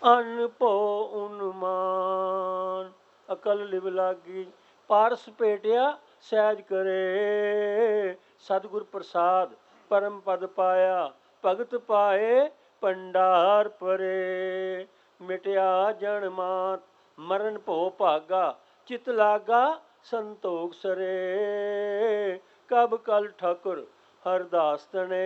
ਅਨ ਭੋ ਉਨਮਾਨ। ਅਕਲ ਲਿਵ ਲਾਗੀ ਪਾਰਸ ਭੇਟਿਆ ਸਹਿਜ ਕਰੇ। ਸਤਿਗੁਰ ਪ੍ਰਸਾਦ ਪਰਮ ਪਦ ਪਾਇਆ ਭਗਤ ਪਾਏ ਭੰਡਾਰ ਪਰੇ। ਮਿਟਿਆ ਜਨ ਮਾਤ ਮਰਨ ਭੋ ਭਾਗਾ ਚਿਤ ਲਾਗਾ ਸੰਤੋਖ ਸਰੇ। ਕਬ ਕਲ ਠਾਕੁਰ ਹਰਦਾਸ ਤਣੇ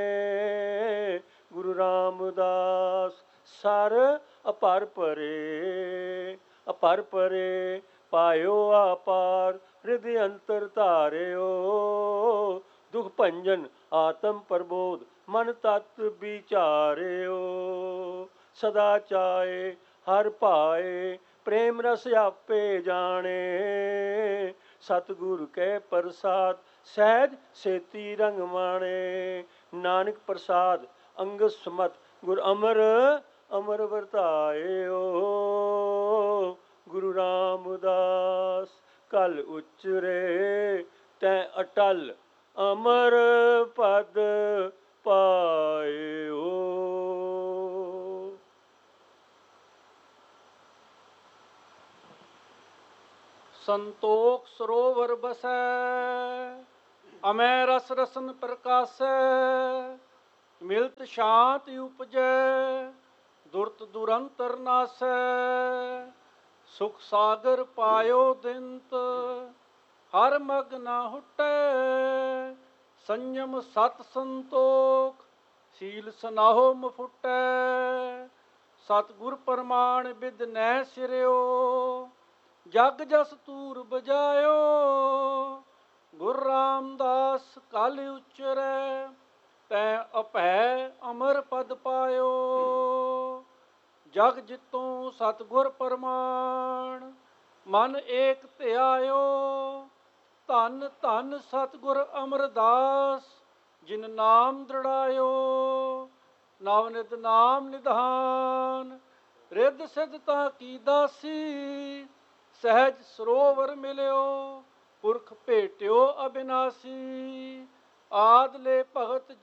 ਗੁਰੂ ਰਾਮਦਾਸ ਸਰ ਅਪਰ ਪਰੇ। ਅਪਰ ਪਰੇ ਪਾਇਓ ਆਪਾਰ ਹਿਰਦਿ ਅੰਤਰ ਧਾਰਿਓ। ਦੁਖ ਭੰਜਨ ਆਤਮ ਪ੍ਰਬੋਧ ਮਨ ਤਤ ਵਿਚਾਰਿਓ। ਸਦਾ ਚਾਏ ਹਰ ਭਾਏ ਪ੍ਰੇਮ ਰਸ ਆਪੇ ਜਾਣੇ। ਸਤਿਗੁਰ ਕੈ ਪ੍ਰਸਾਦ ਸਹਿਜ ਸੇਤੀ ਰੰਗ ਮਾਣੇ। ਨਾਨਕ ਪ੍ਰਸਾਦ ਅੰਗਦ ਸਮਤ ਗੁਰ ਅਮਰ ਅਮਰ ਵਰਤਾਇਓ। ਗੁਰੂ ਰਾਮਦਾਸ ਕਲ ਉਚਰੇ ਤੈ ਅਟਲ ਅਮਰ ਪਦ ਪਾਇਓ। ਸੰਤੋਖ ਸਰੋਵਰ ਬਸੈ ਅਮੈ ਰਸ ਰਸਨ ਪ੍ਰਕਾਸੈ। ਮਿਲਤ ਸ਼ਾਂਤ ਉਪਜੈ ਦੁਰਤ ਦੁਰੰਤਰ ਨਾਸੈ। ਸੁਖ ਸਾਗਰ ਪਾਇਓ ਦਿੰਤ ਹਰ ਮਗ ਨਾ ਹੁਟੈ। ਸੰਜਮ ਸਤ ਸੰਤੋਖ ਸੀਲ ਸਨਾਹੋ ਮਫੁਟੈ। ਸਤਿਗੁਰ ਪ੍ਰਮਾਣ ਬਿਦ ਨਹਿ ਸਿਰਿਓ ਜਗ ਜਸ ਤੂਰ ਬਜਾਇਓ। ਗੁਰੂ ਰਾਮਦਾਸ ਕਲ ਉਚਰੈ ਤੈ ਅਭੈ ਅਮਰ ਪਦ ਪਾਇਓ। ਜਗ ਜਿਤੋਂ ਸਤਿਗੁਰ ਪ੍ਰਮਾਣ ਮਨ ਏਕ ਧਿਆਇਓ। ਧੰਨ ਧੰਨ ਸਤਿਗੁਰ ਅਮਰਦਾਸ ਜਿਨ ਨਾਮ ਦ੍ਰਿੜਾਇਓ। ਨਵ ਨਿਤ ਨਾਮ ਨਿਧਾਨ ਰਿੱਧ ਸਿੱਧਤਾ ਕੀ ਦਾਸੀ। ਸਹਿਜ ਸਰੋਵਰ ਮਿਲਿਓ ਪੁਰਖ ਭੇਟਿਓ ਅਬਿਨਾਸੀ। ਆਦ ਲੈ ਭਗਤ